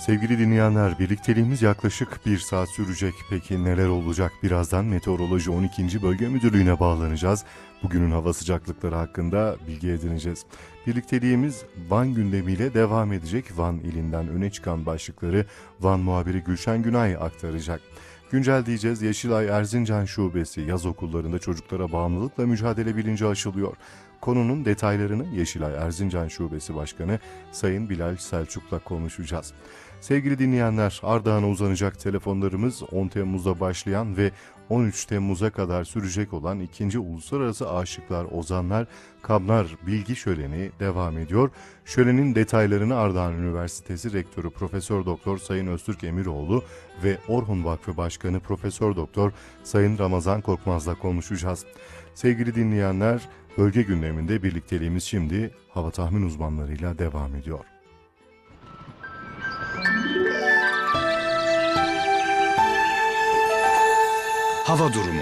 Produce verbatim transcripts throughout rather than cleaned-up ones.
Sevgili dinleyenler, birlikteliğimiz yaklaşık bir saat sürecek. Peki neler olacak? Birazdan Meteoroloji on ikinci. Bölge Müdürlüğü'ne bağlanacağız. Bugünün hava sıcaklıkları hakkında bilgi edineceğiz. Birlikteliğimiz Van gündemiyle devam edecek. Van ilinden öne çıkan başlıkları Van muhabiri Gülşen Günay aktaracak. Güncel diyeceğiz. Yeşilay Erzincan Şubesi yaz okullarında çocuklara bağımlılıkla mücadele bilinci aşılıyor. Konunun detaylarını Yeşilay Erzincan Şubesi Başkanı Sayın Bilal Selçuk'la konuşacağız. Sevgili dinleyenler, Ardahan'a uzanacak telefonlarımız on Temmuz'da başlayan ve on üç Temmuz'a kadar sürecek olan ikinci Uluslararası Aşıklar Ozanlar Kabnar Bilgi Şöleni devam ediyor. Şölenin detaylarını Ardahan Üniversitesi Rektörü Profesör Doktor Sayın Öztürk Emiroğlu ve Orhun Vakfı Başkanı Profesör Doktor Sayın Ramazan Korkmaz'la konuşacağız. Sevgili dinleyenler, bölge gündeminde birlikteliğimiz şimdi hava tahmin uzmanlarıyla devam ediyor. Hava durumu.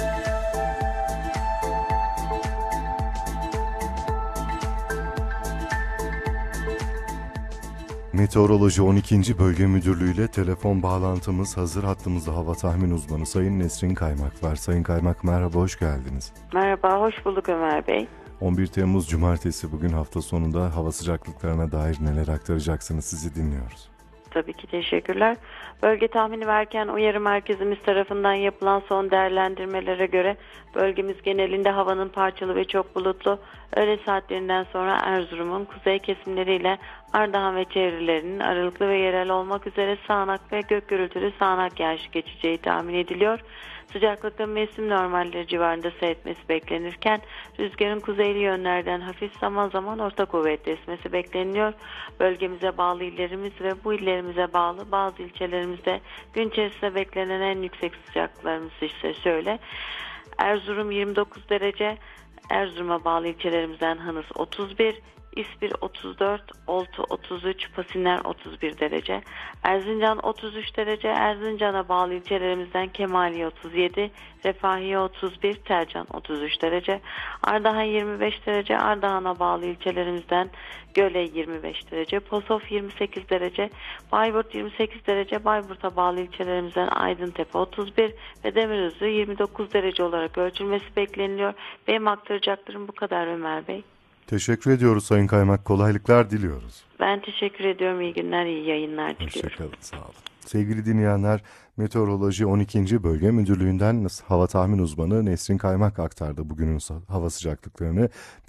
Meteoroloji on ikinci. Bölge Müdürlüğü ile telefon bağlantımız hazır. Hattımızda hava tahmin uzmanı Sayın Nesrin Kaymak var. Sayın Kaymak, merhaba, hoş geldiniz. Merhaba, hoş bulduk Ömer Bey. on bir Temmuz Cumartesi, bugün hafta sonunda hava sıcaklıklarına dair neler aktaracaksınız, sizi dinliyoruz. Tabii ki teşekkürler. Bölge tahmini verken uyarı merkezimiz tarafından yapılan son değerlendirmelere göre bölgemiz genelinde havanın parçalı ve çok bulutlu, öğle saatlerinden sonra Erzurum'un kuzey kesimleriyle Ardahan ve çevrelerinin aralıklı ve yerel olmak üzere sağanak ve gök gürültülü sağanak yağış geçeceği tahmin ediliyor. Sıcaklıkta mevsim normalleri civarında seyretmesi beklenirken rüzgarın kuzeyli yönlerden hafif, zaman zaman orta kuvvetli esmesi bekleniyor. Bölgemize bağlı illerimiz ve bu illerimize bağlı bazı ilçelerimizde gün içerisinde beklenen en yüksek sıcaklıklarımız ise şöyle: Erzurum yirmi dokuz derece, Erzurum'a bağlı ilçelerimizden Hınıs otuz bir, İspir otuz dört, Oltu otuz üç, Pasinler otuz bir derece, Erzincan otuz üç derece, Erzincan'a bağlı ilçelerimizden Kemaliye otuz yedi, Refahiye otuz bir, Tercan otuz üç derece, Ardahan yirmi beş derece, Ardahan'a bağlı ilçelerimizden Göle yirmi beş derece, Posof yirmi sekiz derece, Bayburt yirmi sekiz derece, Bayburt'a bağlı ilçelerimizden Aydıntepe otuz bir ve Demirözü yirmi dokuz derece olarak ölçülmesi bekleniyor. Benim aktaracaklarım bu kadar Ömer Bey. Teşekkür ediyoruz Sayın Kaymak, kolaylıklar diliyoruz. Ben teşekkür ediyorum. İyi günler, iyi yayınlar diliyorum. Hoşçakalın, sağ olun. Sevgili dinleyenler, Meteoroloji on ikinci. Bölge Müdürlüğü'nden hava tahmin uzmanı Nesrin Kaymak aktardı bugünün hava sıcaklıklarını.